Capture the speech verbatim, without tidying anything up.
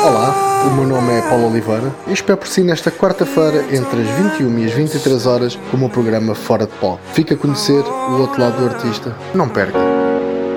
Olá, o meu nome é Paulo Oliveira e espero por si nesta quarta-feira entre as vinte e uma e as vinte e três horas com o meu programa Fora de Pó. Fica a conhecer o outro lado do artista. Não perca!